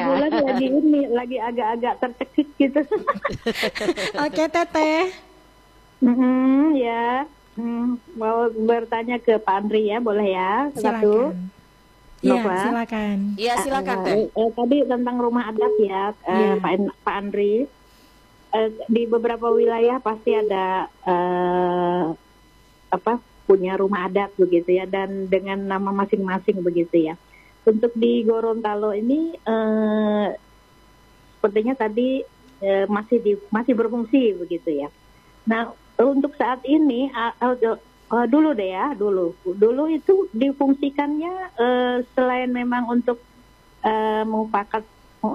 kebetulan lagi agak-agak tercekik gitu. Oke, Teteh. Ya. Mau bertanya ke Pak Andri ya, boleh ya? Satu. Iya, Nova. silakan. Iya, silakan Teh. Tadi tentang rumah adat ya, Pak Andri. Di beberapa wilayah pasti ada punya rumah adat begitu ya, dan dengan nama masing-masing begitu ya. Untuk di Gorontalo ini sepertinya tadi masih berfungsi begitu ya. Nah, untuk saat ini dulu itu difungsikannya selain memang untuk mufakat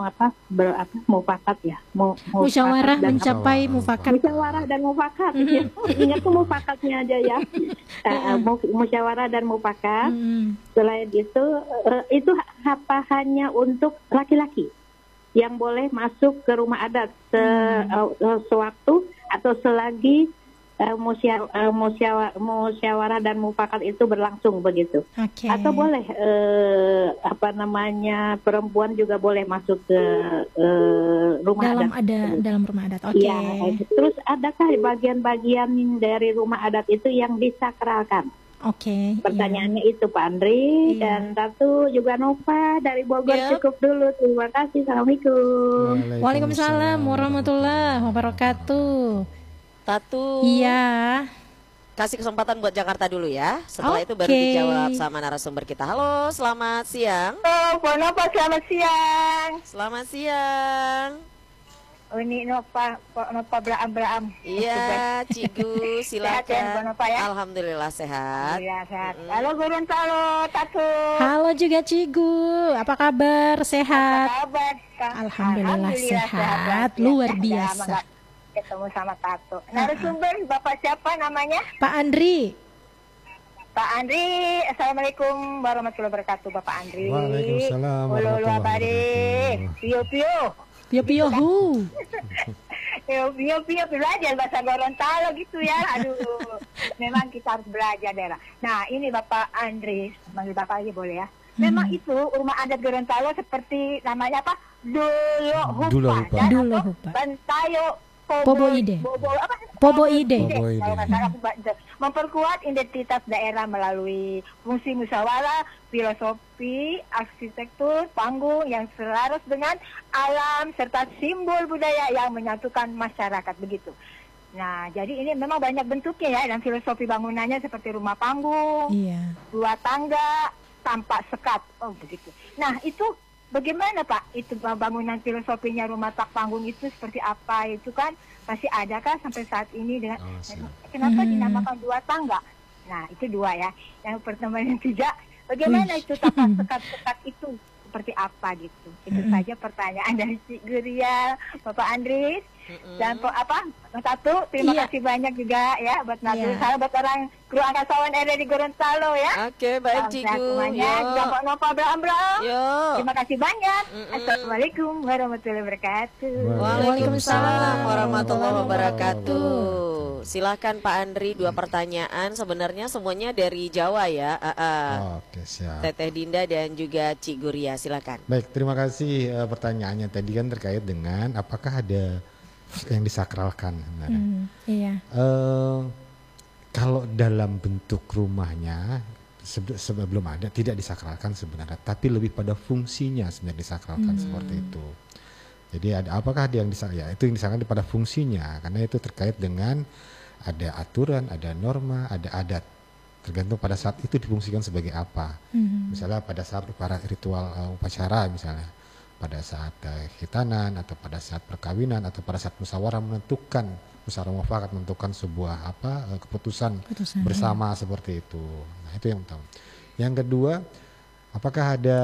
musyawarah mencapai mufakat. Musyawarah dan mufakat. Ingat tuh mufakatnya aja ya. Musyawarah dan mufakat. Selain itu hanya untuk laki-laki yang boleh masuk ke rumah adat sewaktu atau selagi musyawarah dan mufakat itu berlangsung begitu. Okay. Atau boleh perempuan juga boleh masuk ke rumah adat. Dalam rumah adat. Oke. Ya, terus adakah bagian-bagian dari rumah adat itu yang disakralkan? Oke. Pertanyaannya itu Pak Andri dan satu juga Nova dari Bogor. Cukup dulu. Terima kasih. Assalamualaikum. Waalaikumsalam warahmatullahi wabarakatuh. Tatu. Iya. Kasih kesempatan buat Jakarta dulu ya. Setelah itu baru dijawab sama narasumber kita. Halo, selamat siang. Bu Nova, selamat siang. Selamat siang. Ini Nova Braam. Iya, Cigu, silakan. Sehat ya, Bu Nova ya? Alhamdulillah sehat. Iya, sehat. Halo Gorontalo, Tatu. Halo juga Cigu. Apa kabar? Sehat? Apa kabar? Alhamdulillah sehat. Luar biasa. Ketemu sama Tato. Narasumber Bapak siapa namanya? Pak Andri. Pak Andri, Assalamualaikum warahmatullahi wabarakatuh, Bapak Andri. Waalaikumsalam warahmatullahi wabarakatuh. Pio. Hu. Pio belajar bahasa Gorontalo gitu ya. Aduh, memang kita harus belajar daerah. Nah, ini Bapak Andri, manggil Bapak aja boleh ya. Memang itu rumah adat Gorontalo seperti namanya apa? Dolo Hupa. Bantayo Pobo Ide. Memperkuat identitas daerah melalui fungsi musyawarah, filosofi, arsitektur, panggung yang selaras dengan alam serta simbol budaya yang menyatukan masyarakat begitu. Nah, jadi ini memang banyak bentuknya ya, dan filosofi bangunannya seperti rumah panggung, dua tangga, tanpa sekat, begitu. Nah, itu bagaimana Pak, itu bangunan filosofinya rumah tak panggung itu seperti apa, itu kan masih ada kan sampai saat ini dengan kenapa dinamakan dua tangga? Nah itu dua ya. Yang pertama yang tiga, bagaimana itu tata sekat-sekat itu seperti apa gitu. Itu saja pertanyaan dari Cik Guria, Bapak Andris. Dan satu, terima kasih banyak juga ya buat salam buat orang kru angkasawan RRI di Gorontalo ya. Oke, baik Cigu. Juga Pak Nova Braam. Terima kasih banyak. Assalamualaikum warahmatullahi wabarakatuh. Waalaikumsalam warahmatullahi wabarakatuh. Silakan Pak Andri, 2 pertanyaan. Sebenarnya semuanya dari Jawa ya. Oke, siap. Teteh Dinda dan juga Cik Guria, silakan. Baik, terima kasih pertanyaannya tadi kan terkait dengan apakah ada yang disakralkan. Iya. Kalau dalam bentuk rumahnya sebelum ada tidak disakralkan sebenarnya, tapi lebih pada fungsinya sebenarnya disakralkan seperti itu. Jadi apakah ada yang disakralkan? Ya, itu yang disakralkan pada fungsinya, karena itu terkait dengan ada aturan, ada norma, ada adat. Tergantung pada saat itu difungsikan sebagai apa. Misalnya pada saat para ritual upacara misalnya, pada saat khitanan atau pada saat perkawinan atau pada saat musyawarah mufakat menentukan sebuah keputusan bersama seperti itu. Nah, itu yang pertama. Yang kedua, apakah ada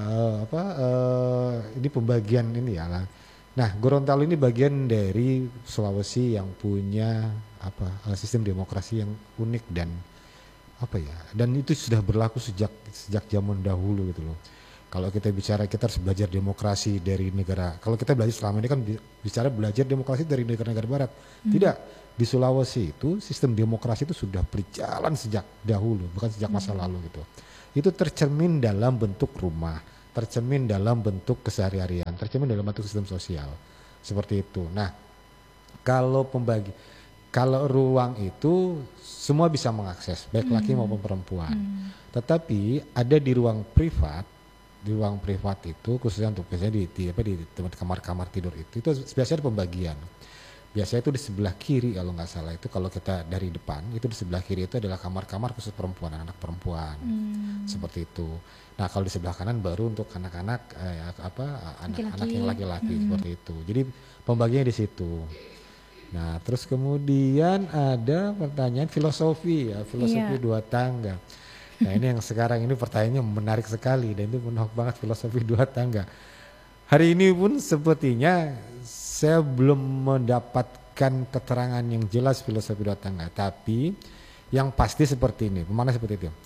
ini pembagian ini ya. Nah, Gorontalo ini bagian dari Sulawesi yang punya sistem demokrasi yang unik dan dan itu sudah berlaku sejak zaman dahulu gitu loh. Kalau kita bicara, kita harus belajar demokrasi dari negara. Kalau kita belajar selama ini kan bicara belajar demokrasi dari negara-negara barat. Tidak, di Sulawesi itu sistem demokrasi itu sudah berjalan sejak dahulu, bukan sejak masa lalu gitu. Itu tercermin dalam bentuk rumah, tercermin dalam bentuk keseharian tercermin dalam bentuk sistem sosial. Seperti itu. Nah, kalau ruang itu semua bisa mengakses, baik laki maupun perempuan. Tetapi ada di ruang privat itu khususnya untuk biasanya di kamar-kamar tidur itu biasanya ada pembagian. Biasanya itu di sebelah kiri kalau nggak salah, itu kalau kita dari depan itu di sebelah kiri itu adalah kamar-kamar khusus perempuan, anak perempuan, seperti itu. Nah kalau di sebelah kanan baru untuk anak-anak anak-anak yang laki-laki seperti itu. Jadi pembagiannya di situ. Nah terus kemudian ada pertanyaan filosofi dua tangga. Nah ini yang sekarang ini pertanyaannya menarik sekali dan itu menarik banget, filosofi dua tangga. Hari ini pun sepertinya saya belum mendapatkan keterangan yang jelas filosofi dua tangga, tapi yang pasti seperti ini, mana seperti itu.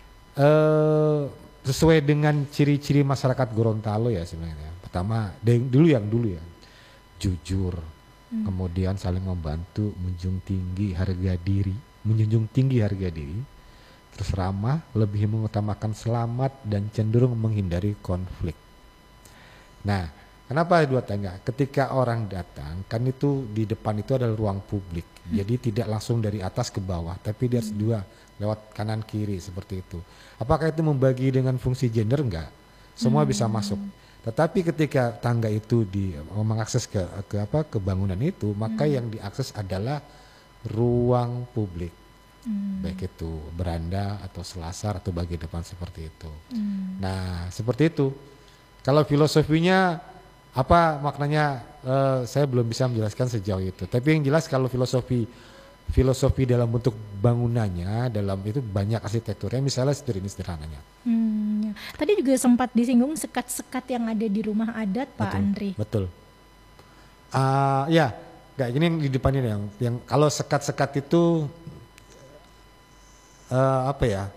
Sesuai dengan ciri-ciri masyarakat Gorontalo ya sebenarnya. Pertama, dulu ya, jujur, kemudian saling membantu, menjunjung tinggi harga diri, terus ramah, lebih mengutamakan selamat dan cenderung menghindari konflik. Nah, kenapa dua tangga? Ketika orang datang, kan itu di depan itu adalah ruang publik. Jadi tidak langsung dari atas ke bawah, tapi dia harus dua lewat kanan kiri seperti itu. Apakah itu membagi dengan fungsi gender? Enggak. Semua bisa masuk. Tetapi ketika tangga itu mengakses ke bangunan itu, maka yang diakses adalah ruang publik. Baik itu beranda atau selasar atau bagian depan seperti itu. Nah, seperti itu. Kalau filosofinya apa maknanya saya belum bisa menjelaskan sejauh itu. Tapi yang jelas kalau filosofi dalam bentuk bangunannya, dalam itu banyak arsitekturnya, misalnya sederhananya. Ya. Tadi juga sempat disinggung sekat-sekat yang ada di rumah adat, Pak Andri. Betul. Ya, nggak ini yang di depannya yang kalau sekat-sekat itu apa ya?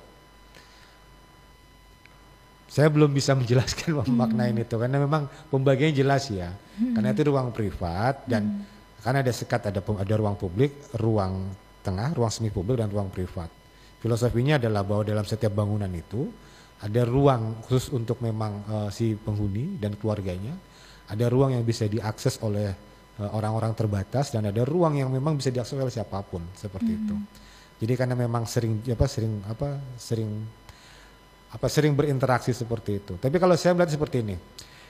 Saya belum bisa menjelaskan memaknain itu karena memang pembagiannya jelas ya. Karena itu ruang privat dan karena ada sekat, ada ruang publik, ruang tengah, ruang semi publik dan ruang privat. Filosofinya adalah bahwa dalam setiap bangunan itu ada ruang khusus untuk memang si penghuni dan keluarganya. Ada ruang yang bisa diakses oleh orang-orang terbatas dan ada ruang yang memang bisa diakses oleh siapapun seperti itu. Jadi karena memang sering berinteraksi seperti itu. Tapi kalau saya melihat seperti ini,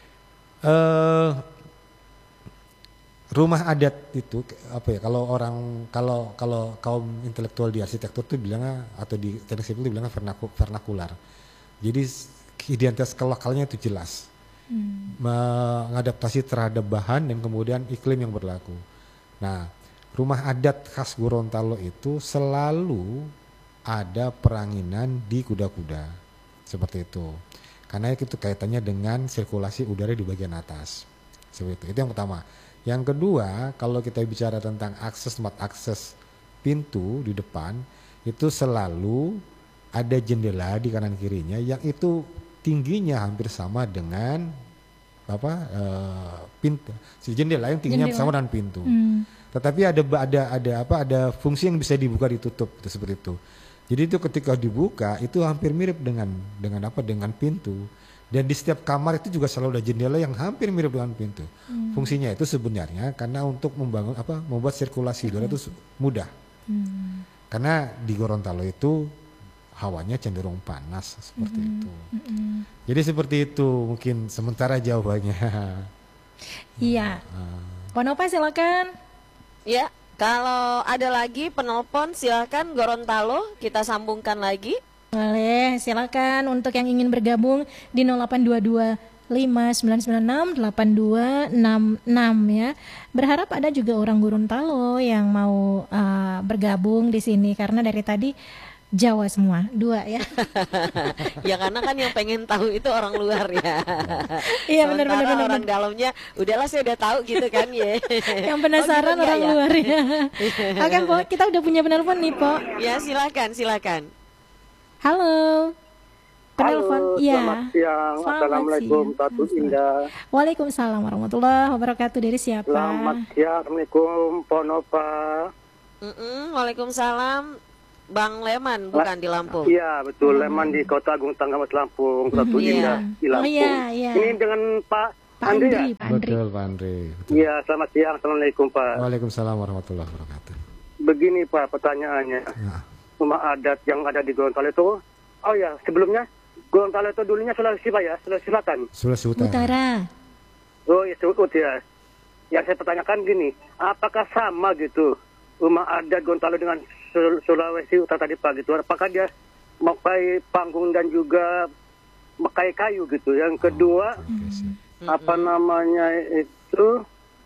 rumah adat itu kalau kaum intelektual di arsitektur itu bilangnya atau di teknik sipil itu bilangnya vernakular. Jadi identitas lokalnya itu jelas, mengadaptasi terhadap bahan dan kemudian iklim yang berlaku. Nah, rumah adat khas Gorontalo itu selalu ada peranginan di kuda-kuda. Seperti itu. Karena itu kaitannya dengan sirkulasi udara di bagian atas. Seperti itu. Itu yang pertama. Yang kedua, kalau kita bicara tentang tempat akses pintu di depan, itu selalu ada jendela di kanan kirinya yang itu tingginya hampir sama dengan pintu. Si jendela yang tingginya sama dengan pintu. Tetapi ada fungsi yang bisa dibuka ditutup itu seperti itu. Jadi itu ketika dibuka itu hampir mirip dengan pintu, dan di setiap kamar itu juga selalu ada jendela yang hampir mirip dengan pintu. Fungsinya itu sebenarnya karena untuk membuat sirkulasi udara itu mudah. Karena di Gorontalo itu hawanya cenderung panas seperti itu. Jadi seperti itu mungkin sementara jawabannya. Iya. Konopa silakan. Ya. Kalau ada lagi penelpon silakan Gorontalo, kita sambungkan lagi. Boleh, silakan untuk yang ingin bergabung di 0822 5996 8266 ya. Berharap ada juga orang Gorontalo yang mau bergabung di sini karena dari tadi Jawa semua, 2 ya. Ya karena kan yang pengen tahu itu orang luar ya. Iya benar. Orang dalamnya udahlah saya udah tahu gitu kan ya. Yang penasaran orang luar ya. Oke Po, kita udah punya penelpon nih Po. Ya silakan. Halo. Penelpon. Iya. Selamat siang. Assalamualaikum Tatu Indah. Waalaikumsalam warahmatullahi wabarakatuh. Dari siapa? Selamat siang. Assalamualaikum Ponopa. Waalaikumsalam. Bang Leman bukan di Lampung. Iya betul, Leman di Kota Agung Tanggamas Lampung, Tatu Indah di Lampung. Iya. Ini dengan Pak Pak Andri, Pak Andri. Betul Pak Andri. Iya, selamat siang. Assalamualaikum Pak. Waalaikumsalam warahmatullahi wabarakatuh. Begini Pak pertanyaannya. Nah, Rumah adat yang ada di Gorontalo itu, oh ya sebelumnya Gorontalo itu dulunya Sulawesi Pak ya, Sulawesi Selatan. Sulawesi Utara. Utara. Oh ya, ya. Yang saya pertanyakan gini, apakah sama gitu rumah adat Gorontalo dengan Sulawesi Utara tadi Pak gitu? Apakah dia memakai panggung dan juga memakai kayu gitu? Yang kedua, apa namanya itu?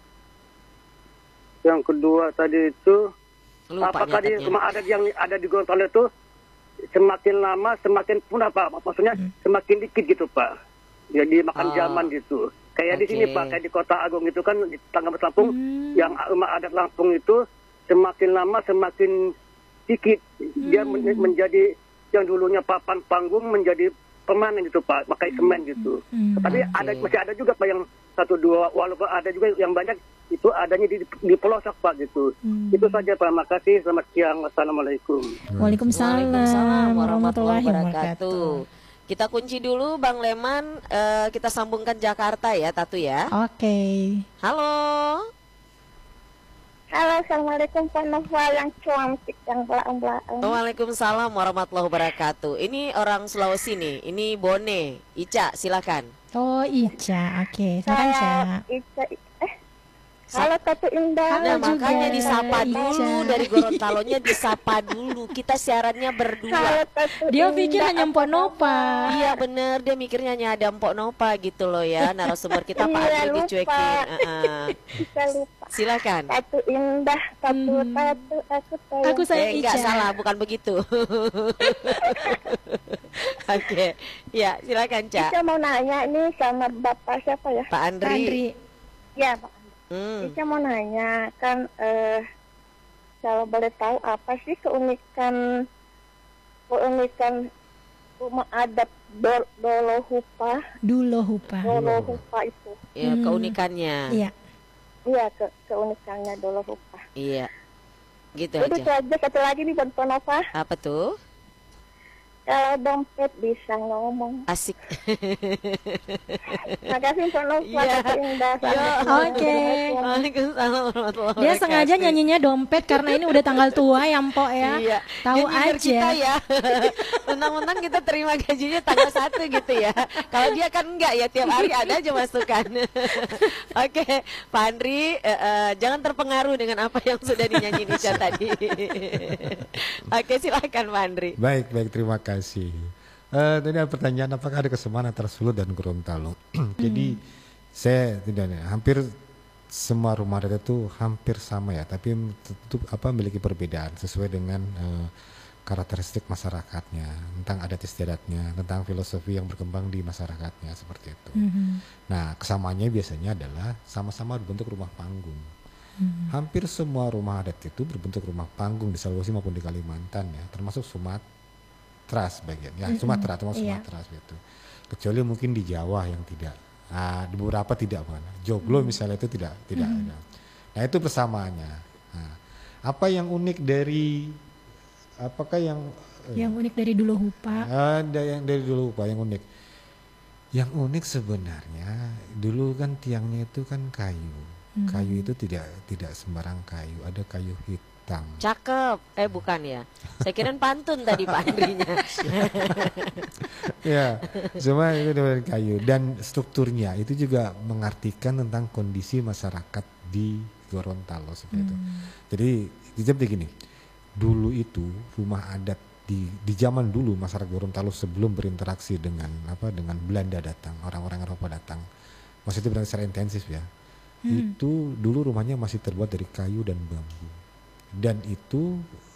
Yang kedua tadi itu, Lupa apakah di nyatetnya. rumah adat yang ada di Gorontalo itu semakin lama semakin punah Pak? Maksudnya semakin dikit gitu Pak. Ya dimakan Oh. zaman gitu. Kayak di sini Oke. Pak, kayak di Kota Agung itu kan di Tanggamus Lampung, yang rumah adat Lampung itu semakin lama semakin dikit. Dia menjadi yang dulunya papan panggung menjadi permanen gitu Pak, pakai semen gitu. Tapi ada masih ada juga Pak yang 1-2, walaupun ada juga yang banyak itu adanya di pelosok Pak gitu. Itu saja Pak, makasih. Selamat siang. Wassalamualaikum. Waalaikumsalam warahmatullahi wabarakatuh. Kita kunci dulu Bang Leman, kita sambungkan Jakarta ya Tatu ya. Oke. Halo. Halo, assalamualaikum Pak Nova yang cantik, yang belang-belang. Waalaikumsalam warahmatullahi wabarakatuh. Ini orang Sulawesi nih, ini Bone. Ica, silakan. Oh, Ica. Oke, silakan Ica. Ica. Halo Tatu Indah. Nah, Halo makanya juga, disapa dulu Ica. dari Gorontalonya, disapa dulu. Kita siarannya berdua. Halo Tatu Dia Indah. pikir hanya Mpok Nova. Iya bener, dia mikirnya hanya ada Mpok Nova gitu loh ya. Narasumber kita Pak Iya, Andri lupa. dicuekin. Bisa lupa. Silakan. Tatu Indah, Tatu, aku sayang. Aku sayang Enggak Ica. salah, bukan begitu. Oke, ya silakan Cak. Ica mau nanya ini sama Bapak siapa ya? Pak Pak Andri. Andri. Ya Pak. Hmm. Ica mau nanya kan kalau boleh tahu apa sih keunikan rumah adat Dolohupa Dolohupa. itu? Ya keunikannya. Iya. Iya keunikannya Dolohupa. Iya. Gitu Itu aja. aja, satu lagi nih buat Nova. Apa tuh? Kalau dompet bisa ngomong. Asik. Makasih Nova. Iya. Tatu Indah. Iya. Oke. Waalaikumsalam warahmatullahi Dia sengaja wabarakatuh. nyanyinya dompet karena ini udah tanggal tua ya Mpok ya. Iya. Tahu Dia nyindir aja. kita ya. Mentang-mentang kita terima gajinya tanggal 1 gitu ya. Kalau dia kan enggak ya, tiap hari ada aja masukan. Oke, Pak Andri, jangan terpengaruh dengan apa yang sudah dinyanyi Nica tadi. Oke, silakan Pak Andri. Baik, terima kasih. Tadi ada pertanyaan apakah ada kesamaan antara Sulut dan Gorontalo. Jadi saya tidak hampir semua rumah adat itu hampir sama ya, tapi tentu memiliki perbedaan sesuai dengan karakteristik masyarakatnya, tentang adat istiadatnya, tentang filosofi yang berkembang di masyarakatnya seperti itu. Nah, kesamaannya biasanya adalah sama-sama berbentuk rumah panggung. Hampir semua rumah adat itu berbentuk rumah panggung di Sulawesi maupun di Kalimantan ya, termasuk Sumatera sebagian ya, Sumatera termasuk Iya. Sumatera gitu. Kecuali mungkin di Jawa yang tidak, di beberapa tidak mana. Joglo misalnya itu tidak ada. Nah itu persamaannya. Nah, apa yang unik dari, apakah yang unik dari Dolohupa? ada yang dari dulu Pak yang unik? Yang unik sebenarnya dulu kan tiangnya itu kan kayu. Kayu itu tidak sembarang kayu, ada kayu hitam. Cakep. Bukan ya. Saya kirain pantun tadi Pak Andrinya. Ya, semua itu dari kayu dan strukturnya itu juga mengartikan tentang kondisi masyarakat di Gorontalo seperti itu. Jadi seperti gini, dulu itu rumah adat di zaman dulu masyarakat Gorontalo sebelum berinteraksi dengan Belanda datang, orang-orang Eropa datang, maksudnya berinteraksi secara intensif ya. Itu dulu rumahnya masih terbuat dari kayu dan bambu, dan itu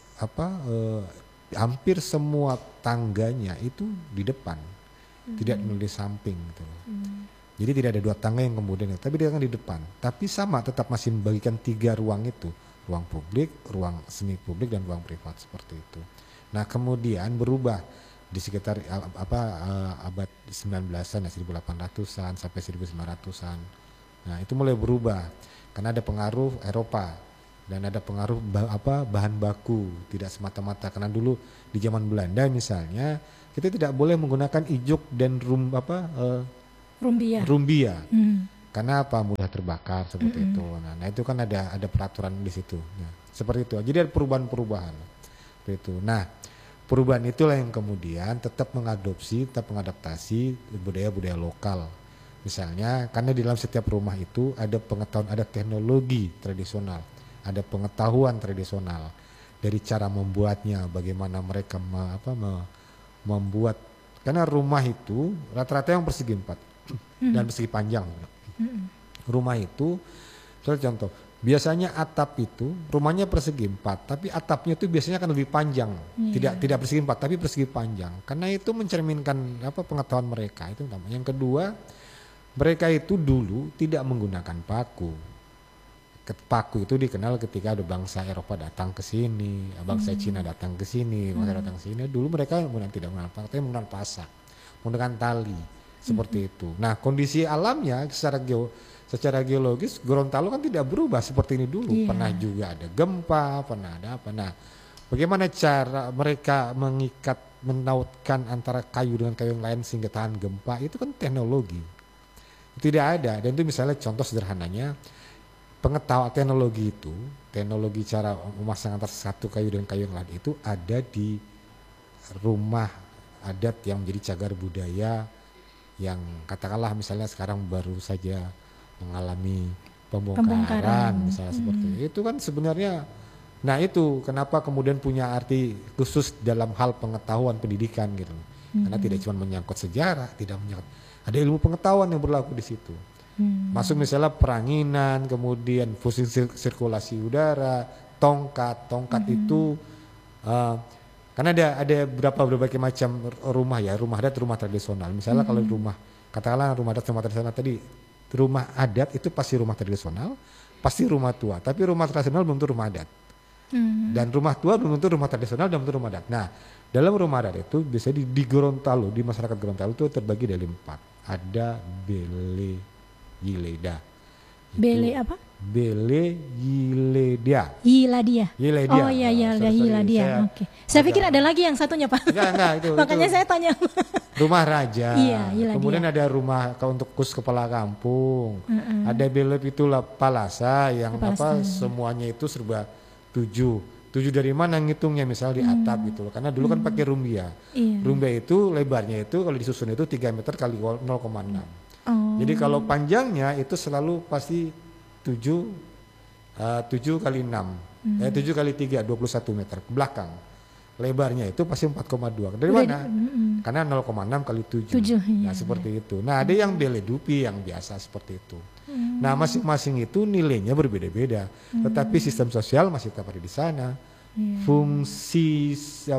hampir semua tangganya itu di depan, tidak di samping gitu. Jadi tidak ada 2 tangga yang kemudian, tapi dia kan di depan. Tapi sama tetap masih membagikan 3 ruang itu, ruang publik, ruang semi publik dan ruang privat seperti itu. Nah kemudian berubah di sekitar abad 19-an ya, 1800-an sampai 1900-an. Nah itu mulai berubah karena ada pengaruh Eropa dan ada pengaruh bahan baku, tidak semata-mata karena dulu di zaman Belanda misalnya kita tidak boleh menggunakan ijuk dan rumbia. Rumbia. karena apa, mudah terbakar seperti itu. Nah itu kan ada peraturan di situ. Nah, seperti itu. Jadi ada perubahan-perubahan seperti itu. Nah perubahan itulah yang kemudian tetap mengadaptasi budaya-budaya lokal. Misalnya karena di dalam setiap rumah itu ada pengetahuan, ada teknologi tradisional, ada pengetahuan tradisional dari cara membuatnya, bagaimana mereka membuat. Karena rumah itu rata-rata yang persegi 4 dan persegi panjang. Rumah itu, contoh, biasanya atap itu rumahnya persegi 4, tapi atapnya itu biasanya akan lebih panjang. Tidak persegi 4, tapi persegi panjang. Karena itu mencerminkan pengetahuan mereka. Itu pertama. Yang kedua, mereka itu dulu tidak menggunakan paku. Paku itu dikenal ketika ada bangsa Eropa datang ke sini, bangsa Cina datang ke sini, bangsa datang ke sini. Dulu mereka tidak menggunakan paku, tapi menggunakan pasak, menggunakan tali, seperti itu. Nah, kondisi alamnya secara geologis Gorontalo kan tidak berubah seperti ini dulu. Pernah juga ada gempa, pernah ada apa. Nah, bagaimana cara mereka menautkan antara kayu dengan kayu yang lain sehingga tahan gempa? Itu kan teknologi. Tidak ada. Dan itu misalnya contoh sederhananya, pengetahuan teknologi cara memasang antara satu kayu dengan kayu yang lain itu ada di rumah adat yang menjadi cagar budaya yang katakanlah misalnya sekarang baru saja mengalami pembongkaran misalnya seperti itu kan sebenarnya. Nah itu kenapa kemudian punya arti khusus dalam hal pengetahuan pendidikan gitu, karena tidak cuma menyangkut sejarah, tidak menyangkut, ada ilmu pengetahuan yang berlaku di situ. Masuk misalnya peranginan, kemudian fungsi sirkulasi udara, tongkat itu karena ada berbagai macam rumah ya, rumah adat, rumah tradisional. Misalnya kalau katakanlah rumah adat tadi, rumah adat itu pasti rumah tradisional, pasti rumah tua, tapi rumah tradisional belum tentu rumah adat. Dan rumah tua belum tentu rumah tradisional, belum tentu rumah adat. Nah, dalam rumah adat itu biasanya di Gorontalo, di masyarakat Gorontalo itu terbagi dari 4. Ada Bele Yileda. Bele apa? Bele Yileda. Yiladia. Oh iya Yiladia. Oke. Saya pikir ada lagi yang satunya, Pak. Enggak itu. Makanya saya tanya. Rumah raja. Yiladia. Kemudian ada rumah untuk khusus kepala kampung. Ada Bele itu Palasa yang semuanya itu serba 7 dari mana ngitungnya, misalnya di atap gitu loh. Karena dulu kan pakai rumbia. Rumbia itu lebarnya itu kalau disusun itu 3 meter kali 0,6. Jadi kalau panjangnya itu selalu pasti 7 kali 6, 7 kali 3, 21 meter ke belakang. Lebarnya itu pasti 4,2. Dari mana? Karena 0,6 kali 7. Nah seperti itu. Nah ada yang Bele Dupi yang biasa seperti itu. Nah masing-masing itu nilainya berbeda-beda. Tetapi sistem sosial masih tetap ada di sana. Fungsi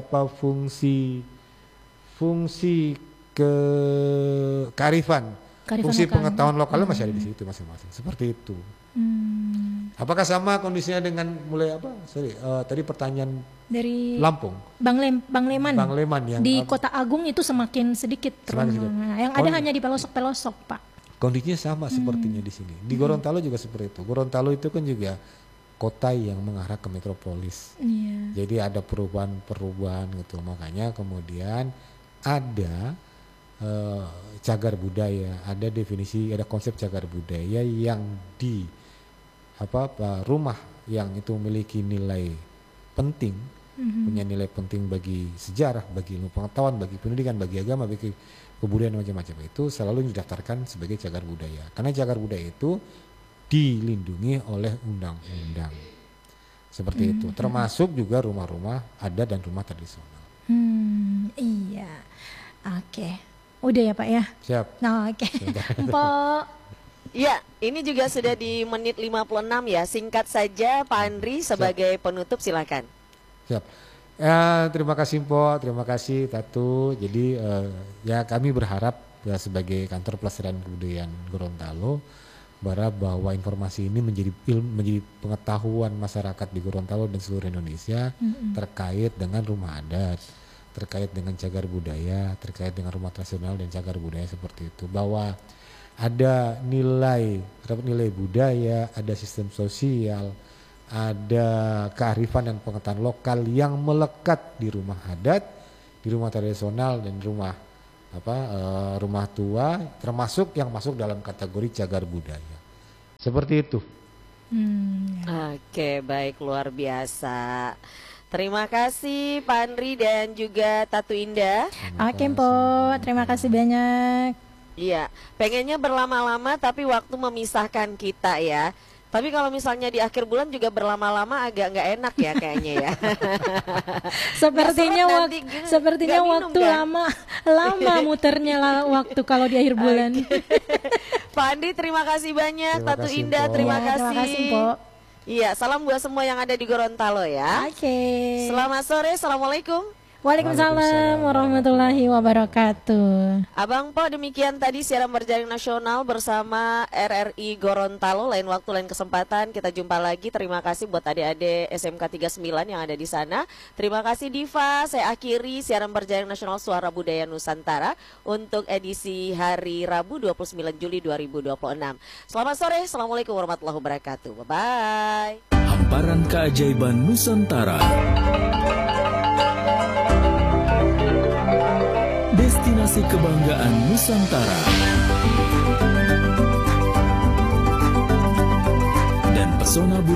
kearifan. Fungsi pengetahuan lokalnya masih ada di situ masing-masing. Seperti itu. Apakah sama kondisinya dengan tadi pertanyaan dari Lampung? Bang Leman yang di Kota Agung itu semakin sedikit. Yang ada hanya di pelosok-pelosok, Pak. Kondisinya sama sepertinya di sini. Di Gorontalo juga seperti itu. Gorontalo itu kan juga kota yang mengarah ke metropolis. Jadi ada perubahan gitu. Makanya kemudian ada cagar budaya, ada definisi, ada konsep cagar budaya yang di rumah yang itu memiliki nilai penting, punya nilai penting bagi sejarah, bagi ilmu pengetahuan, bagi pendidikan, bagi agama, bagi kebudayaan macam-macam itu selalu didaftarkan sebagai cagar budaya. Karena cagar budaya itu dilindungi oleh undang-undang. Seperti itu. Termasuk juga rumah-rumah adat dan rumah tradisional. Iya. Oke. Udah ya Pak ya? Siap. Nah, oke. Pak. Ya, ini juga sudah di menit 56 ya. Singkat saja Pak Andri sebagai penutup silakan. Siap. Terima kasih Mpok, terima kasih Tatu. Jadi ya kami berharap ya, sebagai kantor pelestarian kebudayaan Gorontalo bahwa informasi ini menjadi pengetahuan masyarakat di Gorontalo dan seluruh Indonesia terkait dengan rumah adat, terkait dengan cagar budaya, terkait dengan rumah tradisional dan cagar budaya seperti itu, bahwa ada nilai budaya, ada sistem sosial, ada kearifan dan pengetahuan lokal yang melekat di rumah adat, di rumah tradisional dan rumah rumah tua, termasuk yang masuk dalam kategori cagar budaya. Seperti itu. Oke, baik, luar biasa. Terima kasih Pak Andri dan juga Tatu Indah. Oke, Mpok, terima kasih banyak. Iya, pengennya berlama-lama tapi waktu memisahkan kita ya. Tapi kalau misalnya di akhir bulan juga berlama-lama agak nggak enak ya kayaknya ya. Sepertinya waktu kan? lama muternya waktu kalau di akhir bulan. Pak Andi, terima kasih banyak. Tatu Indah, terima kasih. Terima kasih, Mpok. Iya, salam buat semua yang ada di Gorontalo ya. Oke. Selamat sore, assalamualaikum. Waalaikumsalam warahmatullahi wabarakatuh. Abang Po, demikian tadi siaran berjaring nasional bersama RRI Gorontalo. Lain waktu, lain kesempatan kita jumpa lagi. Terima kasih buat adik-adik SMK 39 yang ada di sana. Terima kasih Diva. Saya akhiri siaran berjaring nasional Suara Budaya Nusantara untuk edisi hari Rabu 29 Juli 2026. Selamat sore, assalamualaikum warahmatullahi wabarakatuh. Bye-bye. Hamparan keajaiban Nusantara. Destinasi kebanggaan Nusantara dan pesona budaya